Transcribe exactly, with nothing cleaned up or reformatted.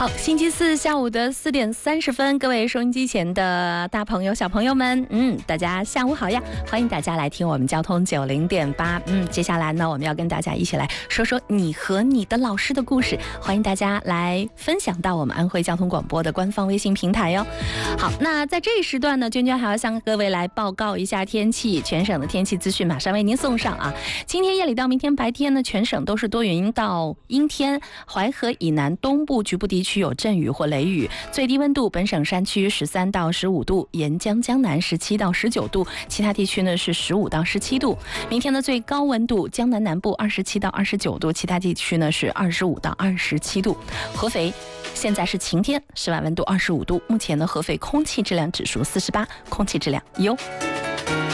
好，星期四下午的四点三十分，各位收音机前的大朋友、小朋友们，嗯，大家下午好呀！欢迎大家来听我们交通九零点八。嗯，接下来呢，我们要跟大家一起来说说你和你的老师的故事。欢迎大家来分享到我们安徽交通广播的官方微信平台哟。好，那在这一时段呢，娟娟还要向各位来报告一下天气，全省的天气资讯马上为您送上啊。今天夜里到明天白天呢，全省都是多云到阴天，淮河以南东部局部地区有阵雨或雷雨，最低温度本省山区十三到十五度，沿江江南十七到十九度，其他地区呢是十五到十七度。明天的最高温度，江南南部二十七到二十九度，其他地区呢是二十五到二十七度。合肥现在是晴天，室外温度二十五度，目前的合肥空气质量指数四十八，空气质量优。